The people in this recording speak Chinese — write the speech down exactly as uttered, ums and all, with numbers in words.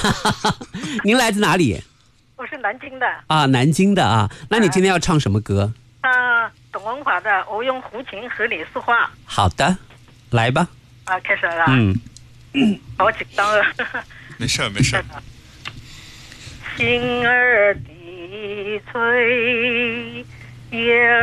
您来自哪里？ 我是南京的。 啊，南京的啊。那你今天要唱什么歌？ 啊，董文华的《我用胡琴和你说话》。 好的，来吧。 啊，开始了。 嗯， 好紧张啊。 没事没事。 星儿低垂，月